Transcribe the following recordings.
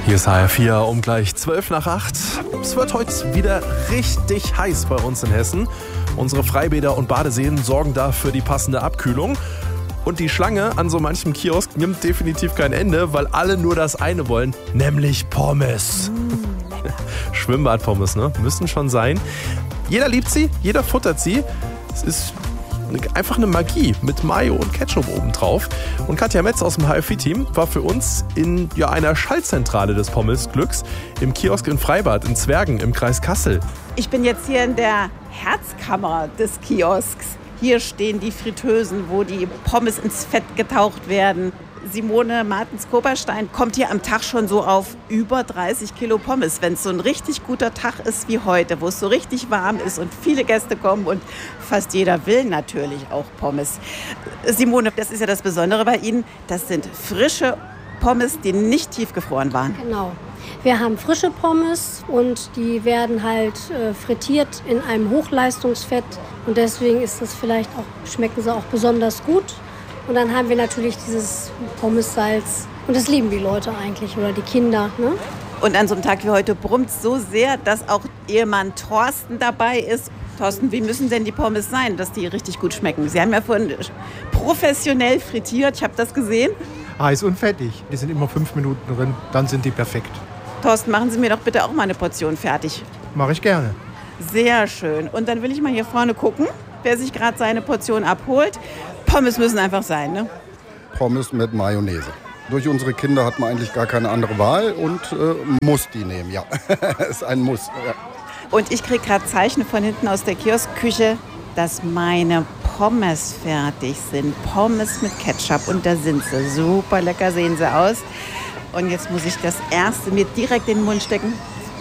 Hier ist HR4 um gleich 7:55. Es wird heute wieder richtig heiß bei uns in Hessen. Unsere Freibäder und Badeseen sorgen da für die passende Abkühlung. Und die Schlange an so manchem Kiosk nimmt definitiv kein Ende, weil alle nur das eine wollen, nämlich Pommes. Schwimmbadpommes, ne? Müssen schon sein. Jeder liebt sie, jeder futtert sie. Es ist einfach eine Magie mit Mayo und Ketchup obendrauf. Und Katja Metz aus dem HFI-Team war für uns in einer Schaltzentrale des Pommesglücks im Kiosk in Freibad in Zwergen im Kreis Kassel. Ich bin jetzt hier in der Herzkammer des Kiosks. Hier stehen die Fritteusen, wo die Pommes ins Fett getaucht werden. Simone Martens-Koberstein kommt hier am Tag schon so auf über 30 Kilo Pommes. Wenn es so ein richtig guter Tag ist wie heute, wo es so richtig warm ist und viele Gäste kommen und fast jeder will natürlich auch Pommes. Simone, das ist ja das Besondere bei Ihnen, das sind frische Pommes, die nicht tiefgefroren waren. Genau. Wir haben frische Pommes und die werden halt frittiert in einem Hochleistungsfett und deswegen schmecken sie auch besonders gut. Und dann haben wir natürlich dieses Pommessalz und das lieben die Leute eigentlich oder die Kinder, ne? Und an so einem Tag wie heute brummt es so sehr, dass auch Ehemann Thorsten dabei ist. Thorsten, wie müssen denn die Pommes sein, dass die richtig gut schmecken? Sie haben ja vorhin professionell frittiert, ich habe das gesehen. Heiß und fettig. Die sind immer 5 Minuten drin, dann sind die perfekt. Thorsten, machen Sie mir doch bitte auch mal eine Portion fertig. Mache ich gerne. Sehr schön. Und dann will ich mal hier vorne gucken, wer sich gerade seine Portion abholt. Pommes müssen einfach sein, ne? Pommes mit Mayonnaise. Durch unsere Kinder hat man eigentlich gar keine andere Wahl und muss die nehmen, ja. Ist ein Muss. Ja. Und ich kriege gerade Zeichen von hinten aus der Kioskküche, dass meine Pommes fertig sind. Pommes mit Ketchup und da sind sie. Super lecker sehen sie aus. Und jetzt muss ich das erste mir direkt in den Mund stecken.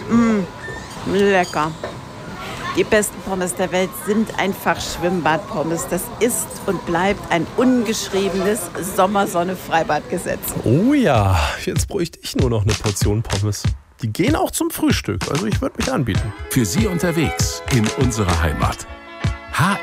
Lecker. Die besten Pommes der Welt sind einfach Schwimmbadpommes. Das ist und bleibt ein ungeschriebenes Sommersonne-Freibadgesetz. Oh ja, jetzt bräuchte ich nur noch eine Portion Pommes. Die gehen auch zum Frühstück, also ich würde mich anbieten. Für Sie unterwegs in unserer Heimat.